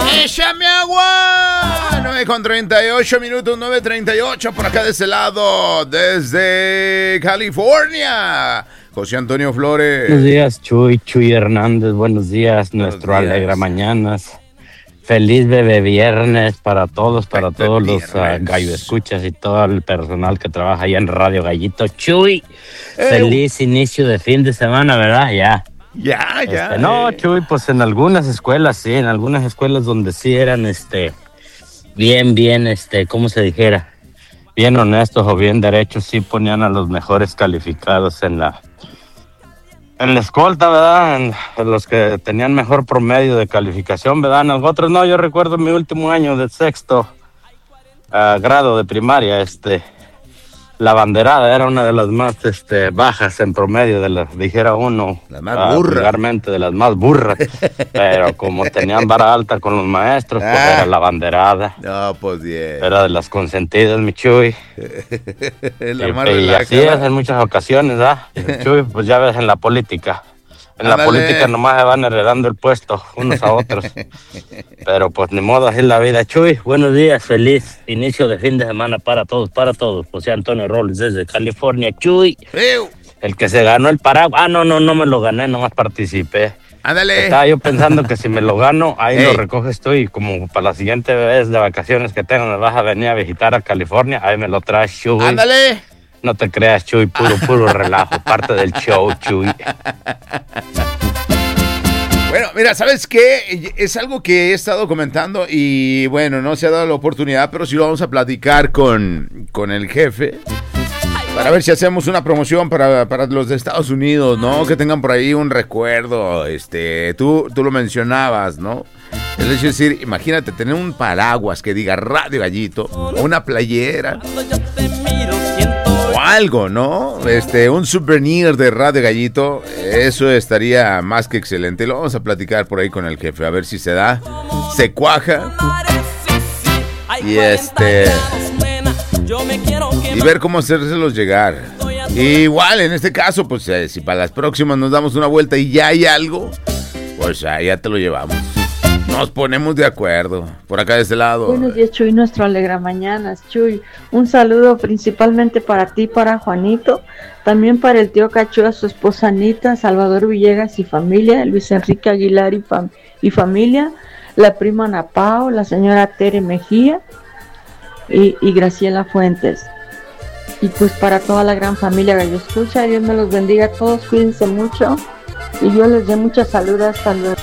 ¡Échame agua! 9:38 minutos, 9:38 por acá de ese lado, desde California. José Antonio Flores. Buenos días, Chuy Hernández. Buenos días, nuestro días. Alegra Mañanas. Feliz bebé viernes para todos, para todos los gallo escuchas y todo el personal que trabaja allá en Radio Gallito. Chuy, feliz inicio de fin de semana, ¿verdad? Ya. No, Chuy, pues en algunas escuelas, sí, en algunas escuelas donde sí eran, bien, ¿cómo se dijera? Bien honestos o bien derechos, sí ponían a los mejores calificados en la escolta, ¿verdad? En los que tenían mejor promedio de calificación, ¿verdad? En otros no, yo recuerdo mi último año de sexto grado de primaria, la banderada era una de las más bajas en promedio, dijera uno, la más burra, vulgarmente, de las más burras, pero como tenían vara alta con los maestros, pues era la banderada. No, pues bien. Era de las consentidas, mi Chuy. Y así es en muchas ocasiones, ¿ah? Chuy, pues ya ves en la política. En la política nomás se van heredando el puesto unos a otros. Pero pues ni modo, así es la vida. Chuy, buenos días, feliz inicio de fin de semana para todos. José Antonio Robles desde California. Chuy, el que se ganó el paraguas. No me lo gané, nomás participé. Ándale. Estaba yo pensando que si me lo gano, ahí lo recoges tú y como para la siguiente vez de vacaciones que tengo, me vas a venir a visitar a California, ahí me lo traes, Chuy. Ándale. No te creas, Chuy, puro relajo, parte del show, Chuy. Bueno, mira, ¿sabes qué? Es algo que he estado comentando y bueno, no se ha dado la oportunidad, pero sí lo vamos a platicar con el jefe para ver si hacemos una promoción para los de Estados Unidos, ¿no? Que tengan por ahí un recuerdo, tú lo mencionabas, ¿no? Es decir, imagínate tener un paraguas que diga Radio Gallito, o una playera, o algo, ¿no? Un souvenir de Radio Gallito, eso estaría más que excelente. Lo vamos a platicar por ahí con el jefe, a ver si se da, se cuaja, y y ver cómo hacérselos llegar. Igual, en este caso, pues si para las próximas nos damos una vuelta y ya hay algo, pues ya te lo llevamos. Nos ponemos de acuerdo. Por acá de este lado. Buenos días, Chuy, nuestro Alegra Mañanas. Chuy, un saludo principalmente para ti, para Juanito, también para el tío Cacho, su esposa Anita, Salvador Villegas y familia, Luis Enrique Aguilar y familia, la prima Ana Pao, la señora Tere Mejía y Graciela Fuentes. Y pues para toda la gran familia Gallo Escucha, Dios me los bendiga a todos, cuídense mucho y yo les dé mucha salud, hasta luego.